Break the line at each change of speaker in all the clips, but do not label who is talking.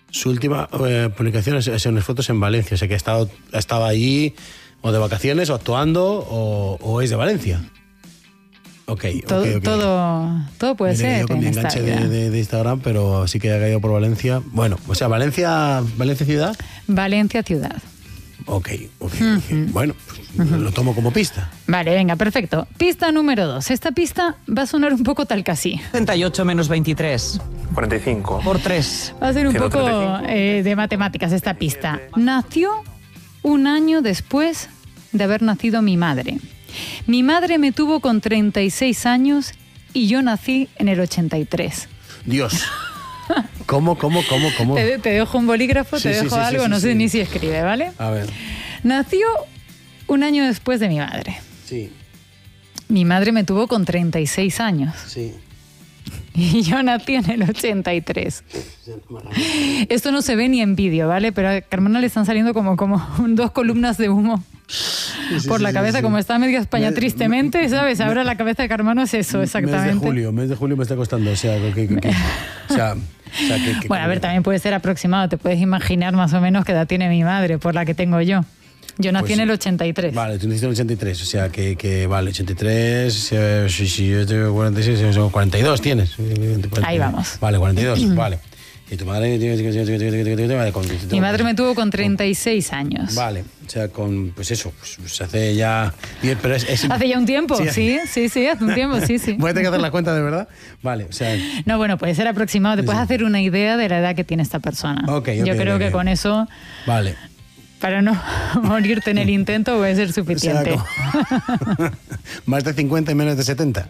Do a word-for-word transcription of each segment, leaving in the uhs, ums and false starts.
Su última eh, publicación es, es unas fotos en Valencia, o sea que ha estado, ha estado allí o de vacaciones o actuando o, o es de Valencia. Ok,
todo,
ok, ok.
Todo, todo puede
Mira,
ser.
yo con mi enganche de, de, de Instagram, pero sí que he caído por Valencia. Bueno, o sea, Valencia, Valencia ciudad.
Valencia ciudad.
Ok, ok, uh-huh. okay. Bueno, pues, uh-huh. lo tomo como pista.
Vale, venga, perfecto. Pista número dos. Esta pista va a sonar un poco tal que así.
treinta y ocho menos veintitrés.
cuarenta y cinco.
Por tres.
Va a ser un poco eh, de matemáticas esta pista. Nació un año después de haber nacido mi madre. Mi madre me tuvo con treinta y seis años y yo nací en el ochenta y tres.
Dios. ¿Cómo, cómo, cómo, cómo?
Te, te dejo un bolígrafo,
sí,
te
sí,
dejo
sí,
algo,
sí,
no
sí,
sé
sí.
ni si escribe, ¿vale?
A ver.
Nació un año después de mi madre.
Sí.
Mi madre me tuvo con treinta y seis años.
Sí.
Y yo nací en el ochenta y tres. Esto no se ve ni en vídeo, ¿vale? Pero a Carmona le están saliendo como, como dos columnas de humo sí, sí, por la sí, cabeza, sí, sí. Como está medio España me, tristemente, me, ¿sabes? Ahora me, la cabeza de Carmona es eso, exactamente.
Mes de julio, mes de julio me está costando, o sea, que, que, que, o sea, o sea que, que,
bueno, a ver, también puede ser aproximado, te puedes imaginar más o menos qué edad tiene mi madre, por la que tengo yo. Yo nací pues, en el ochenta y tres.
Vale, tú naciste en el ochenta y tres, o sea que, que vale, ochenta y tres, eh, si, si yo tengo cuarenta y seis, son cuarenta y dos tienes.
Ahí vamos.
Vale, cuarenta y dos, vale. Y tu madre...
Mi madre me tuvo con treinta y seis años.
Vale, o sea, con, pues eso, pues hace ya... Pero es, es,
hace ya un tiempo, sí, sí, sí, sí, hace un tiempo, sí, sí.
Voy a tener que hacer la cuenta de verdad. Vale, o sea...
No, bueno, puede ser aproximado, te puedes sí. hacer una idea de la edad que tiene esta persona.
Okay, okay,
yo creo
okay.
que con eso...
Vale.
Para no morirte en el intento puede ser suficiente.
O sea, más de cincuenta y menos de setenta.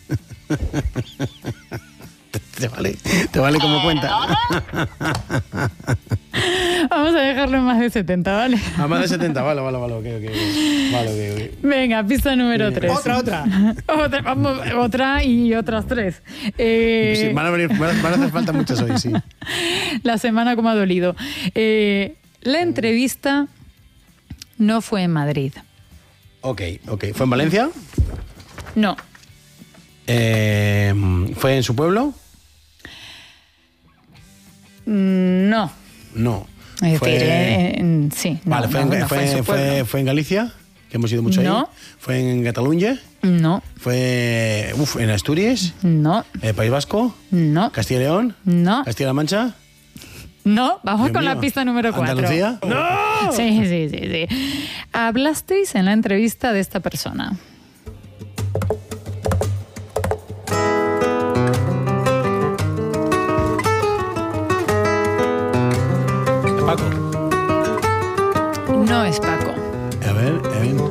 ¿Te vale? ¿Te vale como cuenta?
Vamos a dejarlo en más de setenta, ¿vale?
A más de setenta, vale, vale, vale, ok, ok. Vale, ok, ok.
Venga, pista número tres.
Otra, otra.
otra, vamos, otra y otras tres. Eh...
Sí, van a venir, van a hacer falta muchas hoy, sí.
La semana como ha dolido. Eh... La entrevista no fue en Madrid.
Ok, ok. ¿Fue en Valencia?
No.
Eh, ¿Fue en su pueblo?
No.
No.
Es
fue...
decir, eh, en, sí. No,
vale, ¿fue,
no,
en,
no
fue,
fue, en
fue, ¿fue en Galicia? Que hemos ido mucho
no.
ahí. ¿Fue en Cataluña?
No.
¿Fue uf, en Asturias?
No.
¿Eh, ¿País Vasco?
No.
¿Castilla y León?
No.
¿Castilla-La Mancha?
No, vamos
Dios
con
mío.
La pista número cuatro.
¿Andalucía?
¡No! Sí, sí, sí, sí. Hablasteis en la entrevista de esta persona.
¿Paco?
No es Paco.
A ver, a ver.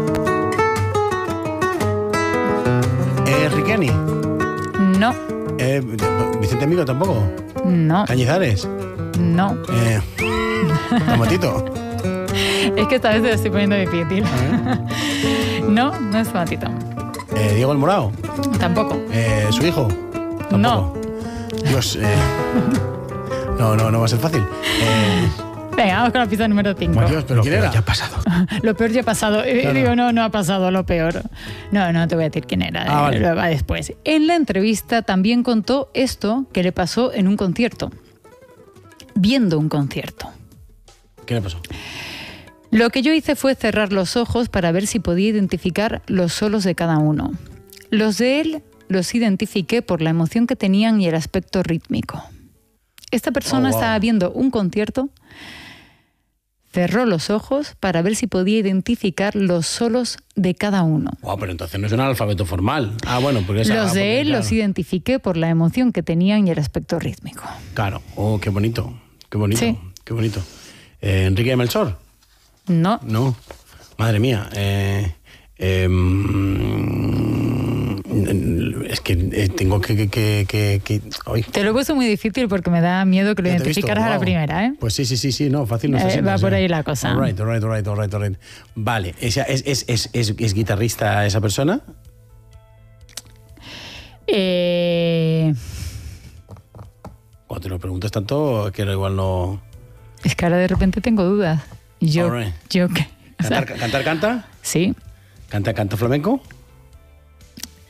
¿Eh, Riqueni?
No.
Eh, ¿Vicente Amigo tampoco?
No.
¿Cañizares?
No.
Eh, ¿Tomatito?
Es que esta vez te lo estoy poniendo difícil. No, no es Tomatito.
Eh, ¿Diego el Morao?
Tampoco.
Eh, ¿Su hijo? Tampoco.
No.
Dios, eh, no, no, no va a ser fácil. Eh,
Venga, vamos con la pista número cinco.
Dios, pero ¿quién era? Ya ha pasado.
Lo peor ya ha pasado. Claro. Digo, no, no ha pasado lo peor. No, no te voy a decir quién era.
Ah, vale.
Lo va después. En la entrevista también contó esto que le pasó en un concierto. Viendo un concierto.
¿Qué le pasó?
Lo que yo hice fue cerrar los ojos para ver si podía identificar los solos de cada uno. Los de él los identifiqué por la emoción que tenían y el aspecto rítmico. Esta persona oh, wow. estaba viendo un concierto, cerró los ojos para ver si podía identificar los solos de cada uno.
Wow, pero entonces no es un alfabeto formal. Ah, bueno, porque esa,
los de
porque,
él
claro.
los identifiqué por la emoción que tenían y el aspecto rítmico.
Claro. Oh, qué bonito. Qué bonito.
Sí.
Qué bonito. Eh, ¿Enrique de Melchor?
No.
No. Madre mía. Eh, eh, es que eh, tengo que... que, que, que, que hoy.
Te lo he puesto muy difícil porque me da miedo que lo identificaras wow. a la primera, ¿eh?
Pues sí, sí, sí, sí, no, fácil no está
eh,
siendo,
Va
o sea.
por ahí la cosa.
All right, all right, all right, all right, all right. Vale, ¿es, es, es, es, es, es guitarrista esa persona?
Eh...
Cuando te lo preguntas tanto, que igual no...
Es que ahora de repente tengo dudas. Yo,
right.
yo ¿qué? O sea,
¿Cantar, ¿Cantar, canta?
Sí.
¿Canta, canta flamenco?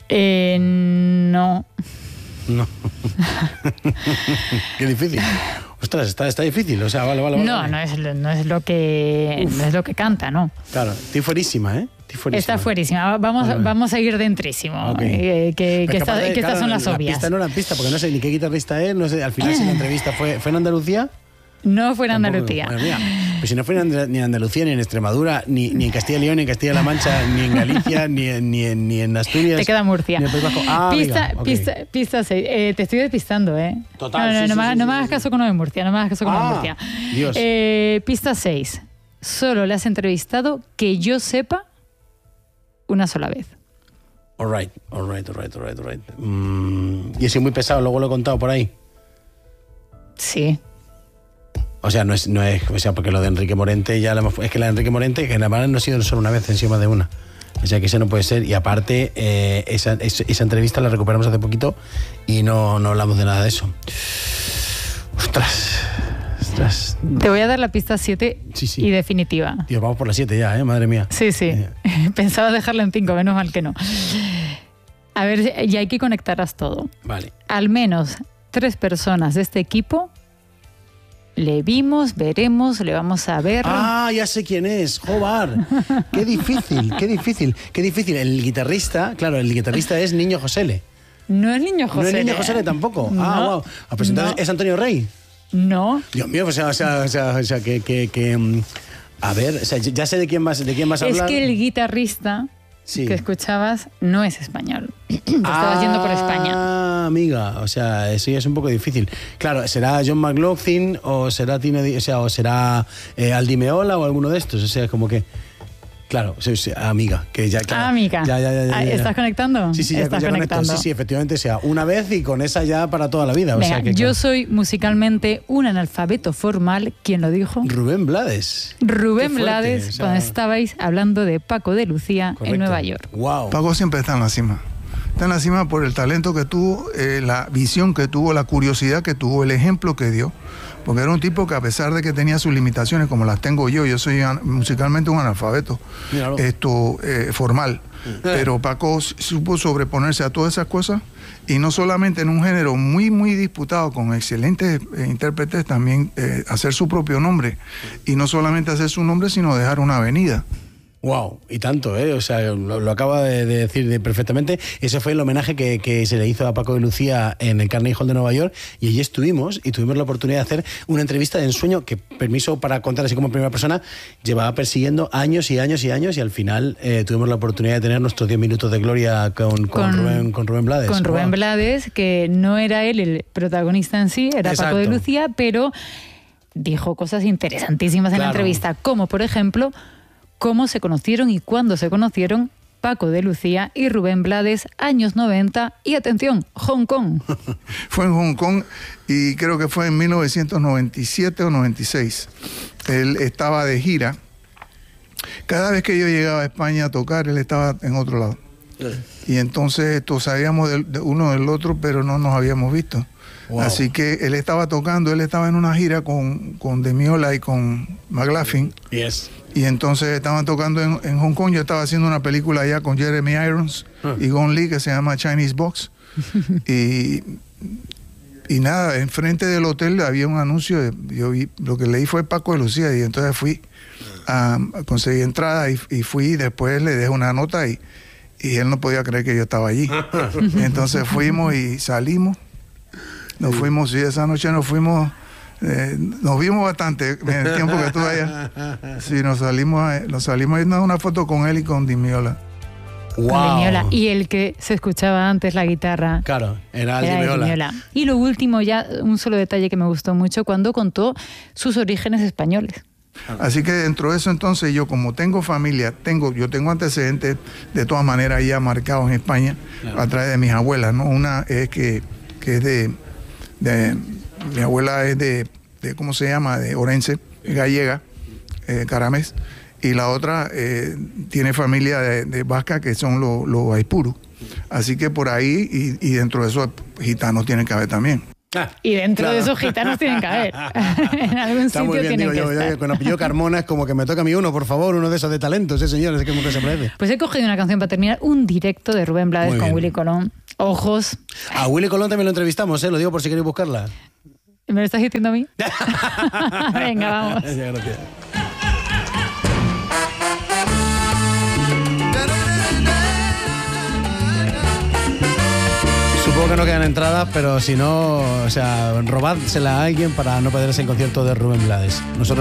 Eh, no.
No. Qué difícil. Ostras, está, está difícil, o sea, vale, vale, vale.
No,
vale.
no es, lo- no es lo que no es lo que canta, ¿no?
Claro, estoy fuerísima, ¿eh? Estoy fuerísima.
Está fuerísima. Vamos,
Vale, vale.
vamos a ir dentrísimo.
Ok.
eh, que
Pero
que
es
esta-
aparte,
que estas
claro,
son las
la
obvias.
pista no era pista, porque no sé ni qué guitarrista es, no sé, al final si la entrevista fue, ¿fue en Andalucía?
No fue en
Tampoco.
Andalucía.
Madre mía. Pues si no fue en Andal- ni en Andalucía, ni en Extremadura, ni, ni en Castilla y León, ni en Castilla-La Mancha, ni en Galicia, ni en, ni en, ni en Asturias.
Te queda Murcia.
ni en País Vasco. Ah,
pista,
amiga, ok.
pista, pista seis. Eh, te estoy despistando, ¿eh?
Total,
No, no,
sí,
no,
sí,
me,
sí,
no
sí,
me
sí,
hagas
sí.
caso con lo de Murcia. No me hagas caso con lo de
Ah,
Murcia.
Dios.
Eh, pista seis. Solo le has entrevistado, que yo sepa, una sola vez.
All right, all right, all right, all right, all right. Mm, y he sido muy pesado, luego lo he contado por ahí.
Sí.
O sea, no es, no es, o sea, porque lo de Enrique Morente ya la hemos, es que la de Enrique Morente, que en Navarra no ha sido solo una vez, encima de una. O sea, que ese no puede ser. Y aparte, eh, esa, esa, esa entrevista la recuperamos hace poquito y no, no hablamos de nada de eso. Ostras, ostras.
Te voy a dar la pista siete
Sí, sí.
y definitiva.
Dios, vamos por las siete ya, ¿eh? Madre mía.
Sí, sí.
Eh,
Pensaba dejarla en cinco, menos mal que no. A ver, y hay que conectarlas todo.
vale.
Al menos tres personas de este equipo le vimos, veremos, le vamos a ver.
Ah, ya sé quién es, Jobar. Qué difícil, qué difícil, qué difícil. El guitarrista, claro, el guitarrista es Niño Josele.
No es Niño José.
¿No es Niño Josele tampoco?
No,
ah, wow. Ah, pues entonces
no.
es Antonio Rey.
No.
Dios mío, o sea, o sea, o sea, o sea que, que, que, mm, a ver, o sea, ya sé de quién vas, de quién vas a
Es
hablar.
que el guitarrista
Sí.
que escuchabas no es español. Te estabas yendo por España.
Ah, amiga, o sea, eso ya es un poco difícil. Claro, será John McLaughlin o será Tino, Di- o sea, o será eh, Aldi Meola o alguno de estos, o sea, como que claro, sí, sí, amiga, que ya claro,
Ah, amiga.
Ya, ya, ya, ya,
Ah,
ya.
¿estás conectando?
Sí, sí, ya,
Estás
ya conecto.
conectando.
Sí, sí, efectivamente, o sea, una vez y con esa ya para toda la vida, o
Venga,
sea que
yo
claro.
soy musicalmente un analfabeto formal. ¿Quién lo dijo?
Rubén Blades.
Rubén
Qué fuerte,
Blades,
o sea,
cuando estabais hablando de Paco de Lucía
correcto.
en Nueva York.
Wow.
Paco siempre está en la cima. Está en la cima por el talento que tuvo, eh, la visión que tuvo, la curiosidad que tuvo, el ejemplo que dio. Porque era un tipo que a pesar de que tenía sus limitaciones, como las tengo yo, yo soy an- musicalmente un analfabeto,
Míralo.
esto eh, formal. Pero Paco s- supo sobreponerse a todas esas cosas y no solamente en un género muy, muy disputado con excelentes eh, intérpretes, también eh, hacer su propio nombre. Y no solamente hacer su nombre, sino dejar una avenida.
Wow, y tanto, ¿eh? O sea, lo, lo acaba de, de decir de- perfectamente. Ese fue el homenaje que, que se le hizo a Paco de Lucía en el Carnegie Hall de Nueva York y allí estuvimos y tuvimos la oportunidad de hacer una entrevista de ensueño que, permiso para contar así como en primera persona, llevaba persiguiendo años y años y años y al final eh, tuvimos la oportunidad de tener nuestros diez minutos de gloria con, con,
Con-
Rubén, con Rubén Blades.
Con Rubén
Wow.
Blades, que no era él el protagonista en sí, era
Exacto.
Paco de Lucía, pero dijo cosas interesantísimas en la
Claro.
entrevista, como por ejemplo, cómo se conocieron y cuándo se conocieron Paco de Lucía y Rubén Blades, años noventa, y atención, Hong Kong.
Fue en Hong Kong y creo que fue en mil novecientos noventa y siete o noventa y seis. Él estaba de gira. Cada vez que yo llegaba a España a tocar, él estaba en otro lado. Y entonces todos sabíamos del- de uno del otro, pero no nos habíamos visto.
Wow.
Así que él estaba tocando, él estaba en una gira con, con Demiola y con McLaughlin.
Yes.
Y entonces estaban tocando en, en Hong Kong. Yo estaba haciendo una película allá con Jeremy Irons
Ah.
y Gong Li que se llama Chinese Box. y, y nada, enfrente del hotel había un anuncio. De, yo vi, lo que leí fue Paco de Lucía y entonces fui a, a conseguir entrada y, y fui. Después le dejé una nota y, y él no podía creer que yo estaba allí. Entonces fuimos y salimos. Nos fuimos, y esa noche nos fuimos. Eh, nos vimos bastante en el tiempo que estuve allá. Sí, nos salimos, a- nos salimos a irnos a una foto con él y con Dimiola.
Wow.
Con Dimiola. Y el que se escuchaba antes la guitarra.
Claro, era
Era
Aldi
de
Meola.
Dimiola. Y lo último, ya un solo detalle que me gustó mucho, cuando contó sus orígenes españoles.
Así que dentro de eso entonces yo como tengo familia, tengo, yo tengo antecedentes de todas maneras ya marcados en España
Claro.
a través de mis abuelas, ¿no? Una es que, que es de, de- mi abuela es de, de, ¿cómo se llama? De Orense, gallega, eh, Caramés, y la otra eh, tiene familia de, de vasca que son los los aipurus. Así que por ahí y, y dentro de eso gitanos tienen que haber también.
Ah,
Y dentro
claro.
de esos gitanos tienen que haber. En algún
Está muy
sitio
bien,
tienen
digo
que
yo,
estar.
yo, con apellido Carmona es como que me toca a mí uno, por favor, uno de esos de talentos, ¿eh, señores? Es que nunca se parece.
Pues he cogido una canción para terminar, un directo de Rubén Blades
Muy
con
bien.
Willy Colón. Ojos.
A Willy Colón también lo entrevistamos, ¿eh? Lo digo por si queréis buscarla.
¿Me lo estás diciendo a mí? Venga, vamos.
Gracias. Supongo que no quedan entradas, pero si no, o sea, robádsela a alguien para no perderse el concierto de Rubén Blades. Nosotros